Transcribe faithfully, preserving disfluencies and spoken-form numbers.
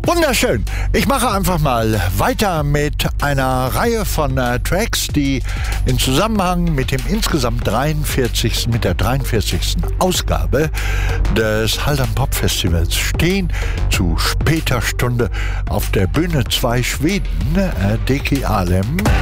Wunderschön. Ich mache einfach mal weiter mit einer Reihe von äh, Tracks, die in Zusammenhang mit dem insgesamt dreiundvierzigsten mit der dreiundvierzigsten Ausgabe des Haldern Pop Festivals stehen. Zu später Stunde auf der Bühne zwei Schweden, äh, Deki Alem